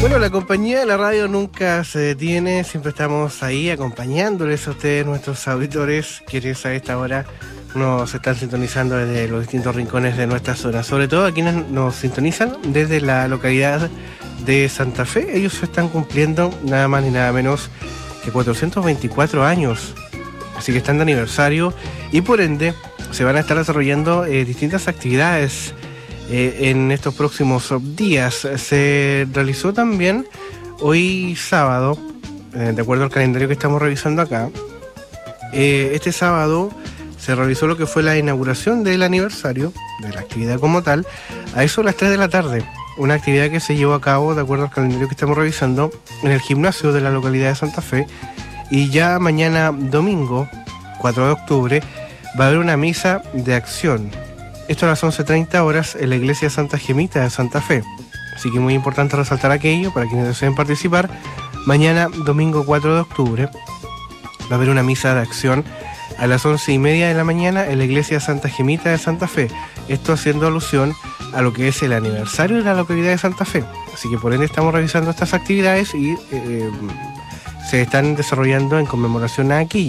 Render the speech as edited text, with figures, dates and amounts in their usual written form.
Bueno, la compañía de la radio nunca se detiene, siempre estamos ahí acompañándoles a ustedes, nuestros auditores, quienes a esta hora nos están sintonizando desde los distintos rincones de nuestra zona, sobre todo a quienes nos sintonizan desde la localidad de Santa Fe. Ellos están cumpliendo nada más ni nada menos que 424 años, así que están de aniversario y por ende se van a estar desarrollando distintas actividades en estos próximos días. Se realizó también hoy sábado, de acuerdo al calendario que estamos revisando acá, este sábado se realizó lo que fue la inauguración del aniversario de la actividad como tal, a eso de las 3 de la tarde, una actividad que se llevó a cabo, de acuerdo al calendario que estamos revisando, en el gimnasio de la localidad de Santa Fe, y ya mañana domingo, 4 de octubre, va a haber una misa de acción. Esto a las 11:30 horas en la iglesia Santa Gemita de Santa Fe. Así que muy importante resaltar aquello para quienes deseen participar. Mañana, domingo 4 de octubre, va a haber una misa de acción a las 11:30 de la mañana en la iglesia Santa Gemita de Santa Fe. Esto haciendo alusión a lo que es el aniversario de la localidad de Santa Fe. Así que por ende estamos revisando estas actividades y se están desarrollando en conmemoración a aquello.